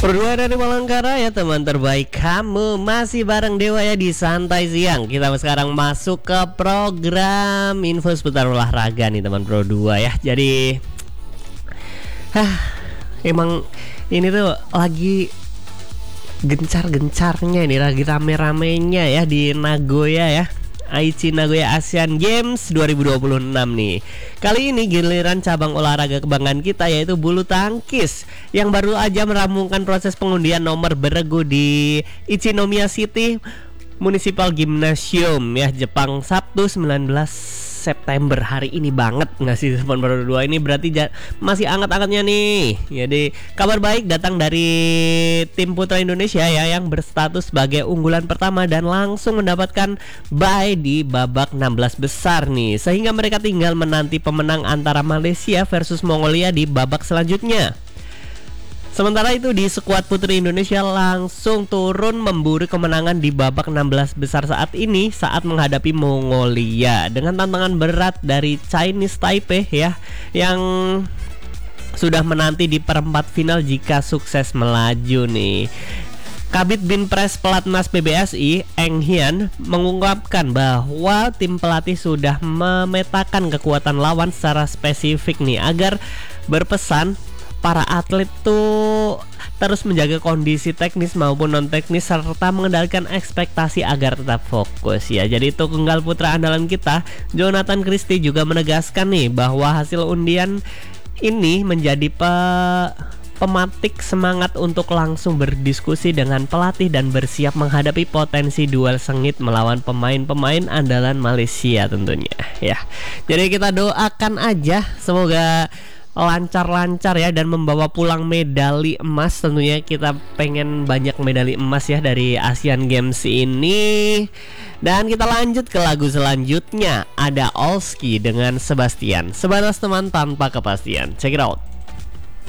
Berdua dari Palangkaraya ya teman terbaik kamu. Masih bareng Dewa ya di Santai Siang. Kita sekarang masuk ke program info seputar olahraga nih teman Pro 2 ya. Jadi emang ini tuh lagi gencar-gencarnya ini, lagi rame-ramenya ya di Nagoya ya, Aichi Nagoya Asian Games 2026 nih. Kali ini giliran cabang olahraga kebanggaan kita yaitu bulu tangkis yang baru aja merampungkan proses pengundian nomor beregu di Ichinomiya City Municipal Gymnasium ya, Jepang, Sabtu 19 September. Hari ini banget nggak sih teman baru 2 ini, berarti masih anget-angetnya nih. Jadi kabar baik datang dari tim putra Indonesia ya, yang berstatus sebagai unggulan pertama dan langsung mendapatkan bye di babak 16 besar nih, sehingga mereka tinggal menanti pemenang antara Malaysia versus Mongolia di babak selanjutnya. Sementara itu di skuad putri Indonesia langsung turun memburu kemenangan di babak 16 besar saat ini saat menghadapi Mongolia dengan tantangan berat dari Chinese Taipei ya, yang sudah menanti di perempat final jika sukses melaju nih. Kabid Binpres Pelatnas PBSI Eng Hian mengungkapkan bahwa tim pelatih sudah memetakan kekuatan lawan secara spesifik nih, agar berpesan para atlet tuh terus menjaga kondisi teknis maupun non teknis serta mengendalikan ekspektasi agar tetap fokus ya. Jadi itu tunggal putra andalan kita Jonathan Christie juga menegaskan nih bahwa hasil undian ini menjadi pematik semangat untuk langsung berdiskusi dengan pelatih dan bersiap menghadapi potensi duel sengit melawan pemain-pemain andalan Malaysia tentunya ya. Jadi kita doakan aja semoga lancar-lancar ya dan membawa pulang medali emas. Tentunya kita pengen banyak medali emas ya dari Asian Games ini. Dan kita lanjut ke lagu selanjutnya, ada Olski dengan Sebastian, sebatas teman tanpa kepastian. Check it out.